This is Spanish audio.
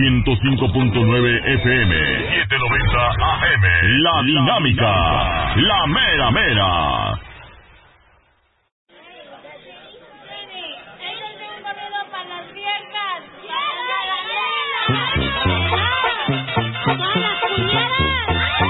105.9 FM, 790 AM. La Dinámica, la mera mera. ¡Todas las